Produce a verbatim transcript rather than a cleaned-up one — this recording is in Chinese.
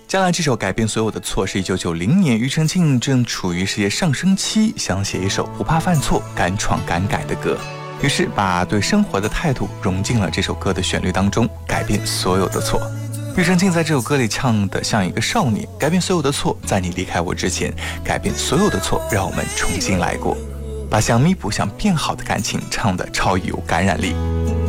将来这首改变所有的错是一九九零年庾澄庆正处于事业上升期，想写一首不怕犯错敢闯敢改的歌，于是把对生活的态度融进了这首歌的旋律当中，改变所有的错。庾澄庆在这首歌里唱的像一个少年，改变所有的错，在你离开我之前，改变所有的错，让我们重新来过，把想弥补想变好的感情唱得超有感染力。